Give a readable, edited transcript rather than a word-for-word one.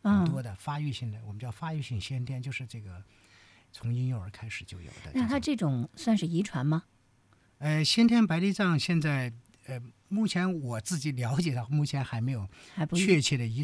很多的发育性的，我们叫发育性先天，就是这个从婴幼儿开始就有的。 那它这种算是遗传吗？ 先天白内障现在目前我自己了解到，目前还没有确切的遗